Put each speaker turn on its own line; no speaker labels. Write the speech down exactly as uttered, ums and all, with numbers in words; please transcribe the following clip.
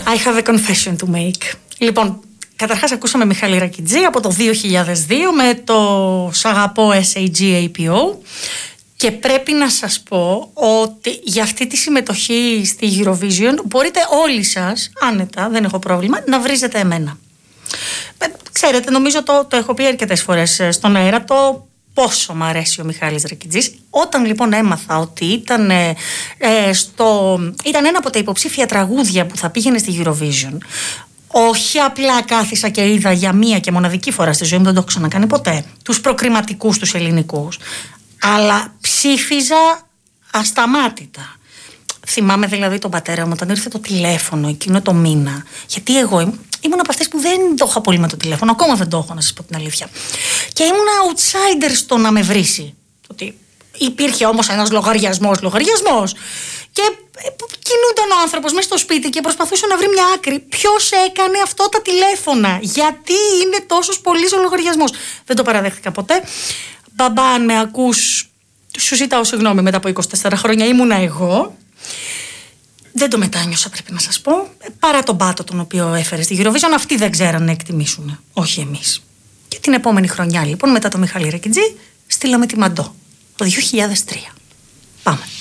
I have a confession to make. Λοιπόν, καταρχάς ακούσαμε Μιχάλη Ρακιτζή από το δύο χιλιάδες δύο με το «Σ' αγαπώ ες έι τζι έι πι ο». Και πρέπει να σας πω ότι για αυτή τη συμμετοχή στη Eurovision μπορείτε όλοι σας, άνετα, δεν έχω πρόβλημα, να βρίζετε εμένα. Ξέρετε, νομίζω το, το έχω πει αρκετές φορές στον αέρα, το πόσο μ' αρέσει ο Μιχάλης Ρακιτζής. Όταν λοιπόν έμαθα ότι ήταν, ε, στο, ήταν ένα από τα υποψήφια τραγούδια που θα πήγαινε στη Eurovision, όχι απλά κάθισα και είδα για μία και μοναδική φορά στη ζωή μου, δεν το έχω ξανακάνει ποτέ, τους προκριματικούς τους ελληνικούς, αλλά ψήφιζα ασταμάτητα. Θυμάμαι δηλαδή τον πατέρα μου όταν ήρθε το τηλέφωνο εκείνο το μήνα, γιατί εγώ ήμουν, ήμουν από αυτές που δεν το είχα πολύ με το τηλέφωνο, ακόμα δεν το έχω, να σας πω την αλήθεια. Και ήμουν outsider στο να με βρίσει. Ότι υπήρχε όμως ένας λογαριασμός, λογαριασμός. Και κινούνταν ο άνθρωπος μέσα στο σπίτι και προσπαθούσε να βρει μια άκρη. Ποιος έκανε αυτό τα τηλέφωνα, γιατί είναι τόσος πολύς ο λογαριασμός. Δεν το παραδέχτηκα ποτέ. Μπαμπά, αν με ακούς, σου ζητάω συγγνώμη, μετά από είκοσι τέσσερα χρόνια ήμουνα εγώ. Δεν το μετάνιωσα, πρέπει να σας πω. Παρά τον πάτο τον οποίο έφερε στη Eurovision, αυτοί δεν ξέραν να εκτιμήσουν. Όχι εμείς. Και την επόμενη χρονιά, λοιπόν, μετά το Μιχάλη Ρακιτζή, στείλαμε τη Μαντό. Το δύο χιλιάδες τρία. Πάμε.